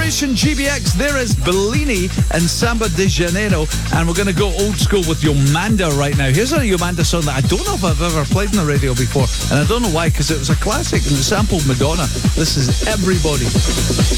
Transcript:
Generation GBX, there is Bellini and Samba de Janeiro, and we're going to go old school with Yomanda right now. Here's a Yomanda song that I don't know if I've ever played on the radio before, and I don't know why, because it was a classic and it sampled Madonna. This is Everybody.